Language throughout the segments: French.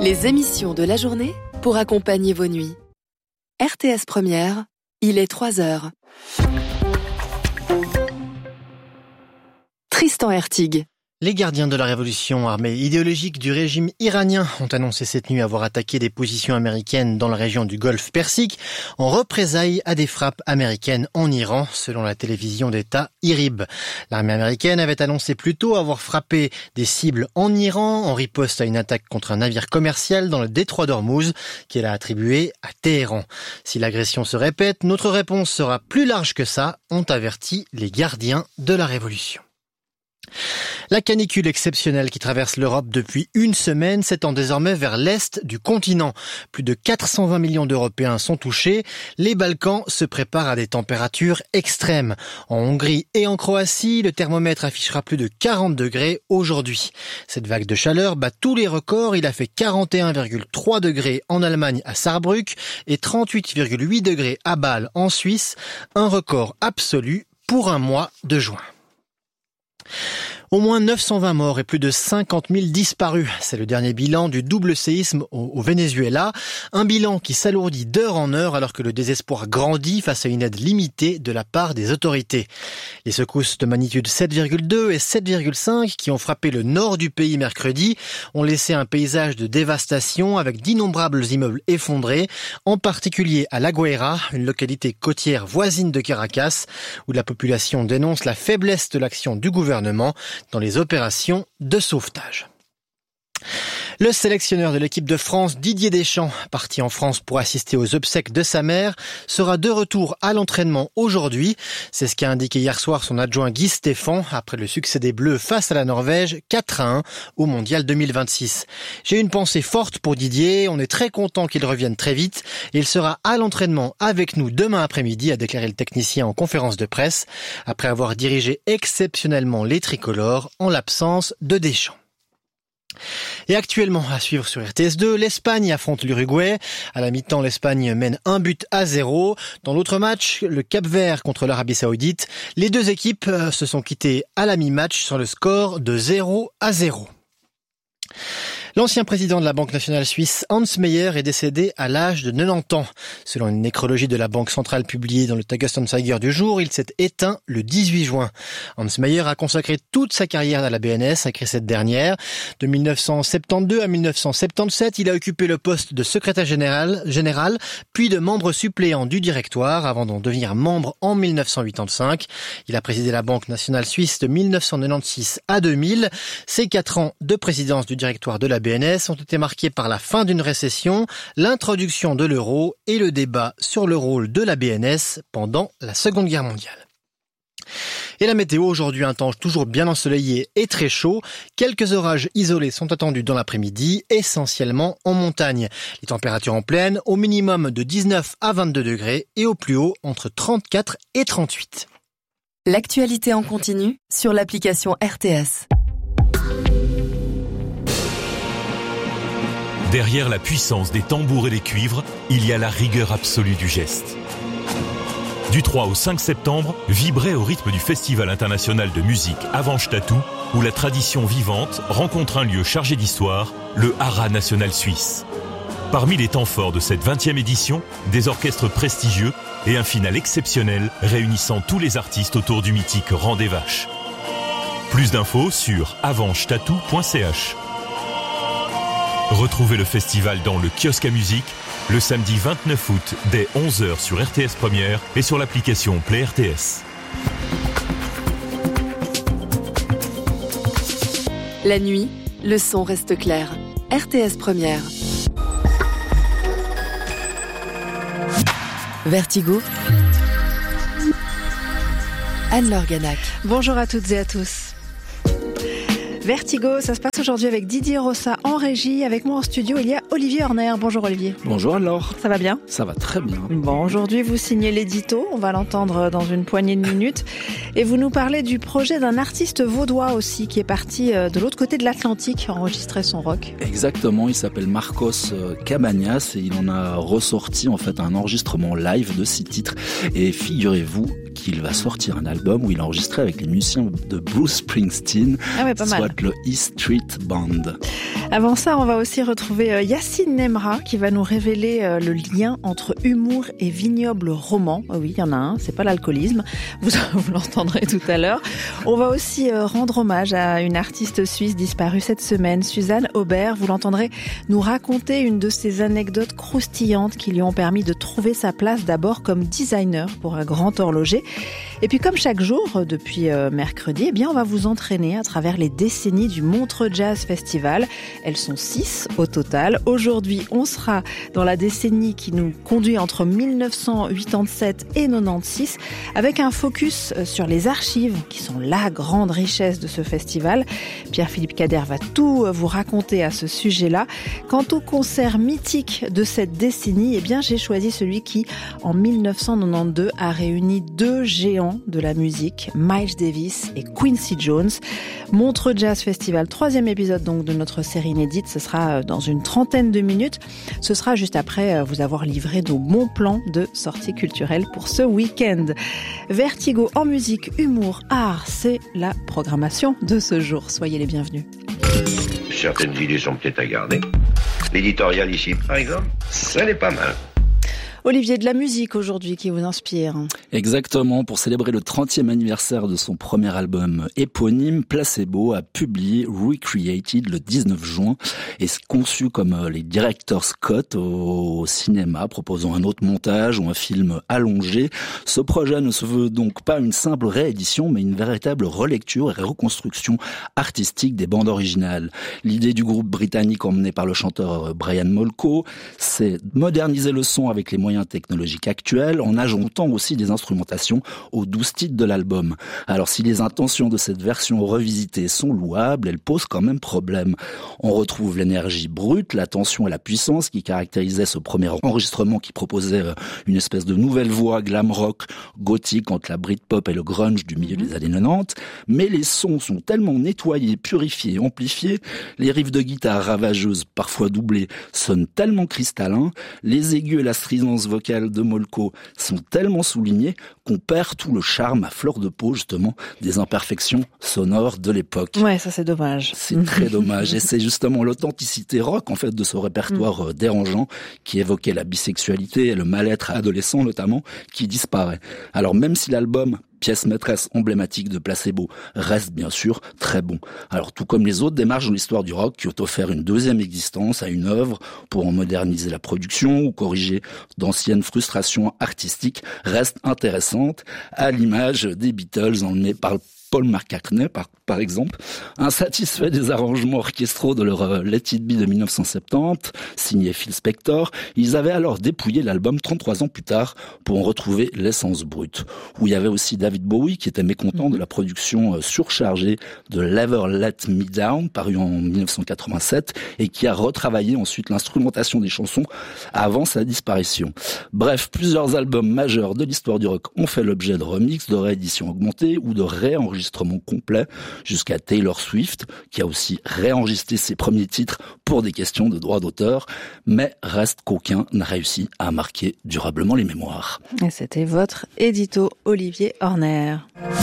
Les émissions de la journée pour accompagner vos nuits. RTS Première, il est 3h. Tristan Hertig. Les gardiens de la révolution armée idéologique du régime iranien ont annoncé cette nuit avoir attaqué des positions américaines dans la région du Golfe Persique en représailles à des frappes américaines en Iran, selon la télévision d'État IRIB. L'armée américaine avait annoncé plus tôt avoir frappé des cibles en Iran en riposte à une attaque contre un navire commercial dans le détroit d'Ormuz qu'elle a attribué à Téhéran. Si l'agression se répète, notre réponse sera plus large que ça, ont averti les gardiens de la révolution. La canicule exceptionnelle qui traverse l'Europe depuis une semaine s'étend désormais vers l'est du continent. Plus de 420 millions d'Européens sont touchés. Les Balkans se préparent à des températures extrêmes. En Hongrie et en Croatie, le thermomètre affichera plus de 40 degrés aujourd'hui. Cette vague de chaleur bat tous les records. Il a fait 41,3 degrés en Allemagne à Saarbrück et 38,8 degrés à Bâle en Suisse. Un record absolu pour un mois de juin. Au moins 920 morts et plus de 50 000 disparus. C'est le dernier bilan du double séisme au Venezuela. Un bilan qui s'alourdit d'heure en heure alors que le désespoir grandit face à une aide limitée de la part des autorités. Les secousses de magnitude 7,2 et 7,5 qui ont frappé le nord du pays mercredi ont laissé un paysage de dévastation avec d'innombrables immeubles effondrés, en particulier à La Guaira, une localité côtière voisine de Caracas, où la population dénonce la faiblesse de l'action du gouvernement dans les opérations de sauvetage. Le sélectionneur de l'équipe de France, Didier Deschamps, parti en France pour assister aux obsèques de sa mère, sera de retour à l'entraînement aujourd'hui. C'est ce qu'a indiqué hier soir son adjoint Guy Stéphane après le succès des Bleus face à la Norvège 4-1 au Mondial 2026. J'ai une pensée forte pour Didier, on est très content qu'il revienne très vite. Il sera à l'entraînement avec nous demain après-midi, a déclaré le technicien en conférence de presse, après avoir dirigé exceptionnellement les tricolores en l'absence de Deschamps. Et actuellement, à suivre sur RTS2, l'Espagne affronte l'Uruguay. À la mi-temps, l'Espagne mène 1-0. Dans l'autre match, le Cap-Vert contre l'Arabie Saoudite, les deux équipes se sont quittées à la mi-match sur le score de 0-0. L'ancien président de la Banque nationale suisse, Hans Meyer, est décédé à l'âge de 90 ans. Selon une nécrologie de la Banque centrale publiée dans le Tagesanzeiger du jour, il s'est éteint le 18 juin. Hans Meyer a consacré toute sa carrière à la BNS, a écrit cette dernière. De 1972 à 1977, il a occupé le poste de secrétaire général, puis de membre suppléant du directoire, avant d'en devenir membre en 1985. Il a présidé la Banque nationale suisse de 1996 à 2000. Ces 4 ans de présidence du directoire de la BNS ont été marqués par la fin d'une récession, l'introduction de l'euro et le débat sur le rôle de la BNS pendant la Seconde Guerre mondiale. Et la météo aujourd'hui, un temps toujours bien ensoleillé et très chaud. Quelques orages isolés sont attendus dans l'après-midi, essentiellement en montagne. Les températures en plaine, au minimum de 19 à 22 degrés et au plus haut entre 34 et 38. L'actualité en continu sur l'application RTS. Derrière la puissance des tambours et des cuivres, il y a la rigueur absolue du geste. Du 3 au 5 septembre, vibrez au rythme du Festival international de musique Avanche Tatou, où la tradition vivante rencontre un lieu chargé d'histoire, le Haras national suisse. Parmi les temps forts de cette 20e édition, des orchestres prestigieux et un final exceptionnel réunissant tous les artistes autour du mythique Rang des Vaches. Plus d'infos sur avanchetatou.ch. Retrouvez le festival dans le kiosque à musique le samedi 29 août dès 11h sur RTS Première et sur l'application Play RTS. La nuit, le son reste clair. RTS Première. Vertigo. Anne-Laure Ganac. Bonjour à toutes et à tous. Vertigo, ça se passe aujourd'hui avec Didier Rossa en régie. Avec moi en studio, il y a Olivier Horner. Bonjour Olivier. Bonjour Anne-Laure. Ça va bien ? Ça va très bien. Bon, aujourd'hui vous signez l'édito, on va l'entendre dans une poignée de minutes. Et vous nous parlez du projet d'un artiste vaudois aussi, qui est parti de l'autre côté de l'Atlantique enregistrer son rock. Exactement, il s'appelle Marcos Cabañas et il en a ressorti en fait un enregistrement live de 6 titres. Et figurez-vous qu'il va sortir un album où il a enregistré avec les musiciens de Bruce Springsteen, soit le E Street Band. Avant ça, on va aussi retrouver Yacine Nemra qui va nous révéler le lien entre humour et vignoble roman. Oh oui, il y en a un, c'est pas l'alcoolisme. Vous l'entendrez tout à l'heure. On va aussi rendre hommage à une artiste suisse disparue cette semaine, Suzanne Aubert. Vous l'entendrez nous raconter une de ces anecdotes croustillantes qui lui ont permis de trouver sa place d'abord comme designer pour un grand horloger. Et puis comme chaque jour, depuis mercredi, eh bien on va vous entraîner à travers les décennies du Montreux Jazz Festival. Elles sont 6 au total. Aujourd'hui, on sera dans la décennie qui nous conduit entre 1987 et 96 avec un focus sur les archives qui sont la grande richesse de ce festival. Pierre-Philippe Kader va tout vous raconter à ce sujet-là. Quant au concert mythique de cette décennie, eh bien j'ai choisi celui qui, en 1992, a réuni 2 géants de la musique, Miles Davis et Quincy Jones. Montreux Jazz Festival, 3e épisode donc de notre série inédite, ce sera dans une 30aine de minutes. Ce sera juste après vous avoir livré nos bons plans de sortie culturelle pour ce week-end. Vertigo en musique, humour, art, c'est la programmation de ce jour. Soyez les bienvenus. Certaines idées sont peut-être à garder. L'éditorial ici, par exemple, ça n'est pas mal. Olivier, de la musique aujourd'hui qui vous inspire. Exactement, pour célébrer le 30e anniversaire de son premier album éponyme, Placebo a publié Recreated le 19 juin et conçu comme les directeurs Scott au cinéma, proposant un autre montage ou un film allongé. Ce projet ne se veut donc pas une simple réédition, mais une véritable relecture et reconstruction artistique des bandes originales. L'idée du groupe britannique emmené par le chanteur Brian Molko, c'est moderniser le son avec les moyens technologiques actuels en ajoutant aussi des instrumentations aux 12 titres de l'album. Alors si les intentions de cette version revisitée sont louables, elles posent quand même problème. On retrouve l'énergie brute, la tension et la puissance qui caractérisaient ce premier enregistrement qui proposait une espèce de nouvelle voix glam rock gothique entre la Britpop et le grunge du milieu des années 90, mais les sons sont tellement nettoyés, purifiés, amplifiés, les riffs de guitare ravageuses, parfois doublées, sonnent tellement cristallins, les aigus et la stridence vocale de Molko sont tellement soulignés qu'on perd tout le charme à fleur de peau, justement, des imperfections sonores de l'époque. Ouais, ça c'est dommage. C'est très dommage. Et c'est justement l'authenticité rock, en fait, de ce répertoire dérangeant qui évoquait la bisexualité et le mal-être adolescent, notamment, qui disparaît. Alors, même si l'album pièce maîtresse emblématique de Placebo, reste bien sûr très bon. Alors tout comme les autres démarches dans l'histoire du rock qui ont offert une deuxième existence à une œuvre pour en moderniser la production ou corriger d'anciennes frustrations artistiques, reste intéressante à l'image des Beatles emmenés par Paul McCartney, par exemple, insatisfait des arrangements orchestraux de leur Let It Be de 1970, signé Phil Spector, ils avaient alors dépouillé l'album 33 ans plus tard pour en retrouver l'essence brute. Où il y avait aussi David Bowie qui était mécontent de la production surchargée de Never Let Me Down, paru en 1987, et qui a retravaillé ensuite l'instrumentation des chansons avant sa disparition. Bref, plusieurs albums majeurs de l'histoire du rock ont fait l'objet de remix, de rééditions augmentées ou de réenregistrements complets, jusqu'à Taylor Swift, qui a aussi réenregistré ses premiers titres pour des questions de droit d'auteur, mais reste qu'aucun n'a réussi à marquer durablement les mémoires. Et c'était votre édito, Olivier Horner.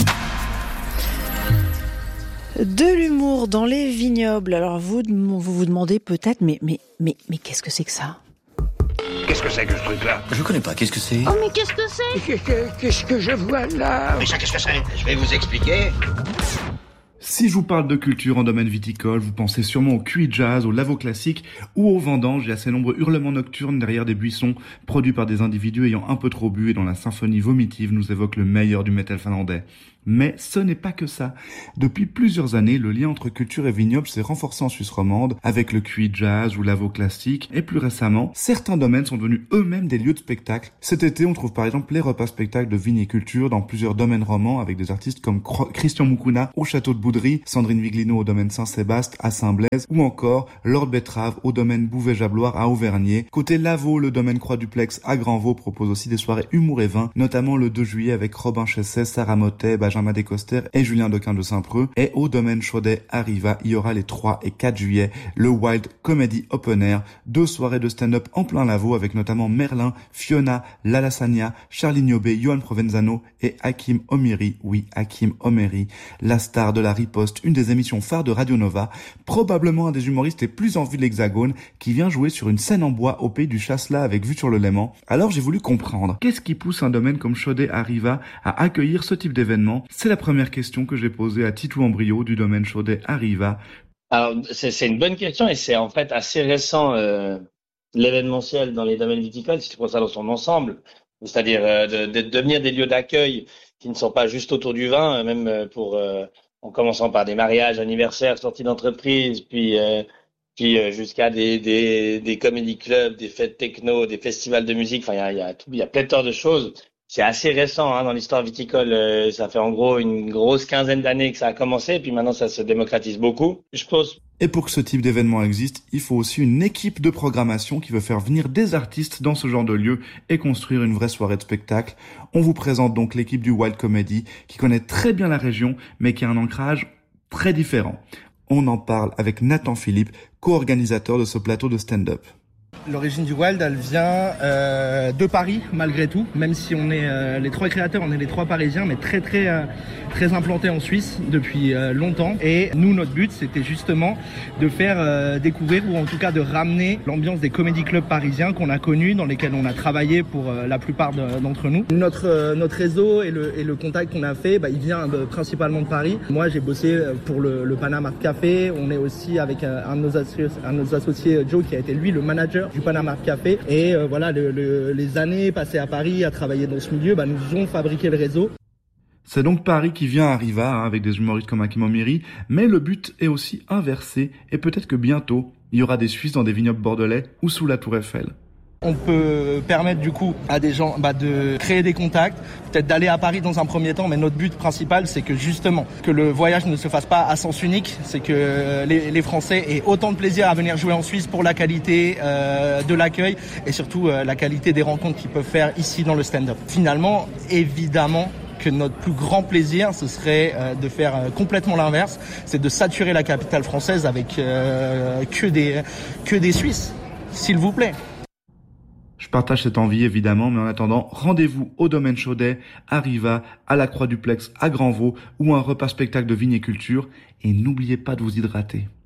De l'humour dans les vignobles. Alors vous vous demandez peut-être, mais qu'est-ce que c'est que ça ? Qu'est-ce que c'est que ce truc-là? Je connais pas, qu'est-ce que c'est? Oh mais qu'est-ce que c'est? Qu'est-ce que je vois là? Mais ça, qu'est-ce que c'est? Je vais vous expliquer. Si je vous parle de culture en domaine viticole, vous pensez sûrement au cuit jazz, au lavo classique ou aux vendanges et à ces nombreux hurlements nocturnes derrière des buissons produits par des individus ayant un peu trop bu et dont la symphonie vomitive nous évoque le meilleur du métal finlandais. Mais ce n'est pas que ça. Depuis plusieurs années, le lien entre culture et vignoble s'est renforcé en Suisse romande avec le cuit jazz ou lavo classique et plus récemment, certains domaines sont devenus eux-mêmes des lieux de spectacle. Cet été, on trouve par exemple les repas spectacles de viniculture dans plusieurs domaines romans avec des artistes comme Christian Moukouna au château de Boudry, Sandrine Viglino au domaine Saint-Sébastien à Saint-Blaise ou encore Lord Betrave au domaine Bouvet-Jabloire à Auvergnat. Côté lavo, le domaine Croix-Duplex à Granvaux propose aussi des soirées humour et vin, notamment le 2 juillet avec Robin Chesset, Sarah Motet, Benjamin Descoster et Julien Dequin de Saint-Preux. Et au Domaine Chaudet Arriva, il y aura les 3 et 4 juillet le Wild Comedy Open Air, 2 soirées de stand-up en plein Lavaux avec notamment Merlin, Fiona, Lala Sania, Charlie Niobé, Johan Provenzano et Hakim Omiri. Oui, Hakim Omiri, la star de la riposte, une des émissions phares de Radio Nova, probablement un des humoristes les plus en vue de l'Hexagone, qui vient jouer sur une scène en bois au pays du Chasselas avec vue sur le Léman. Alors j'ai voulu comprendre, qu'est-ce qui pousse un domaine comme Chaudet Arriva à accueillir ce type d'événement? C'est la première question que j'ai posée à Titou Ambrio du domaine Chaudet Arriva. Alors, c'est une bonne question et c'est en fait assez récent l'événementiel dans les domaines viticoles, si tu prends ça dans son ensemble, c'est-à-dire de devenir des lieux d'accueil qui ne sont pas juste autour du vin, même en commençant par des mariages, anniversaires, sorties d'entreprise, puis jusqu'à des comedy clubs, des fêtes techno, des festivals de musique. Enfin, il y a pléthore de choses. C'est assez récent dans l'histoire viticole. Ça fait en gros une grosse quinzaine d'années que ça a commencé, et puis maintenant ça se démocratise beaucoup, je pense. Et pour que ce type d'événement existe, il faut aussi une équipe de programmation qui veut faire venir des artistes dans ce genre de lieu et construire une vraie soirée de spectacle. On vous présente donc l'équipe du Wild Comedy, qui connaît très bien la région, mais qui a un ancrage très différent. On en parle avec Nathan Philippe, co-organisateur de ce plateau de stand-up. L'origine du Wild, elle vient de Paris, malgré tout. Même si on est les 3 créateurs, on est les 3 Parisiens, mais très implantés en Suisse depuis longtemps. Et nous, notre but, c'était justement de faire découvrir, ou en tout cas de ramener l'ambiance des comédie clubs parisiens qu'on a connus, dans lesquels on a travaillé pour la plupart d'entre nous. Notre réseau et le contact qu'on a fait, il vient principalement de Paris. Moi, j'ai bossé pour le Panama Café. On est aussi avec un de nos associés, Joe, qui a été lui le manager du Panama Café. Et voilà, les années passées à Paris à travailler dans ce milieu nous ont fabriqué le réseau. C'est donc Paris qui vient à Arriva, avec des humoristes comme Hakim Omiri, mais le but est aussi inversé, et peut-être que bientôt, il y aura des Suisses dans des vignobles bordelais ou sous la Tour Eiffel. On peut permettre du coup à des gens de créer des contacts, peut-être d'aller à Paris dans un premier temps, mais notre but principal, c'est que justement, que le voyage ne se fasse pas à sens unique, c'est que les Français aient autant de plaisir à venir jouer en Suisse pour la qualité de l'accueil et surtout la qualité des rencontres qu'ils peuvent faire ici dans le stand-up. Finalement, évidemment, que notre plus grand plaisir, ce serait de faire complètement l'inverse, c'est de saturer la capitale française avec que des Suisses, s'il vous plaît. Je partage cette envie évidemment, mais en attendant, rendez-vous au domaine Chaudet, Arriva, à la Croix-Duplex, à Grandvaux, ou un repas spectacle de Vignes et Culture, et n'oubliez pas de vous hydrater.